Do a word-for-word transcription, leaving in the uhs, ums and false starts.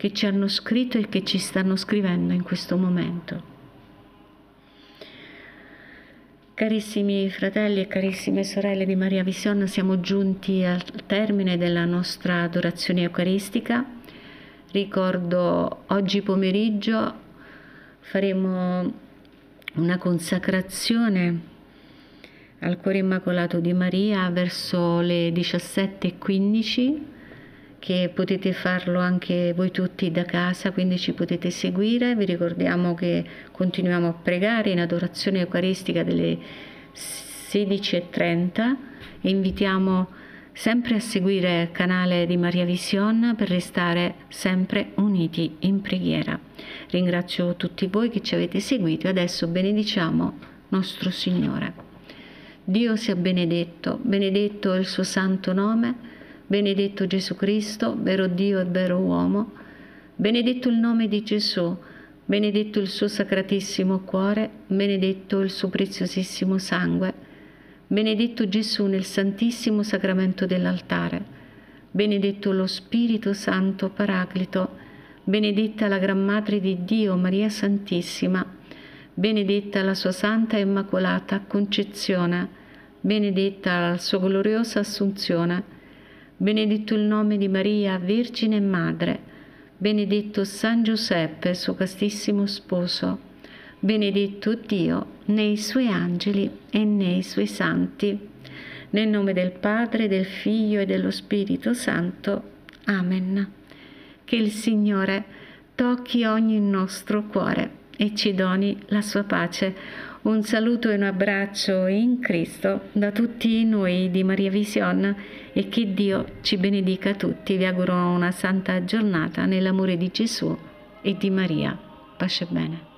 che ci hanno scritto e che ci stanno scrivendo in questo momento. Carissimi fratelli e carissime sorelle di Maria Vision, siamo giunti al termine della nostra adorazione eucaristica. Ricordo, oggi pomeriggio faremo una consacrazione al Cuore Immacolato di Maria verso le diciassette e quindici, che potete farlo anche voi tutti da casa, quindi ci potete seguire. Vi ricordiamo che continuiamo a pregare in adorazione eucaristica delle sedici e trenta e invitiamo sempre a seguire il canale di Maria Vision per restare sempre uniti in preghiera. Ringrazio tutti voi che ci avete seguito e adesso benediciamo nostro Signore. Dio sia benedetto, benedetto è il suo santo nome, benedetto Gesù Cristo, vero Dio e vero uomo, benedetto il nome di Gesù, benedetto il suo sacratissimo cuore, benedetto il suo preziosissimo sangue, benedetto Gesù nel santissimo sacramento dell'altare, benedetto lo Spirito Santo Paraclito, benedetta la Gran Madre di Dio, Maria Santissima, benedetta la sua Santa e Immacolata Concezione, benedetta la sua gloriosa Assunzione, benedetto il nome di Maria, Vergine e Madre, benedetto San Giuseppe, suo castissimo sposo, benedetto Dio nei suoi angeli e nei suoi santi, nel nome del Padre, del Figlio e dello Spirito Santo. Amen. Che il Signore tocchi ogni nostro cuore e ci doni la sua pace. Un saluto e un abbraccio in Cristo da tutti noi di Maria Vision e che Dio ci benedica tutti. Vi auguro una santa giornata nell'amore di Gesù e di Maria. Pace bene.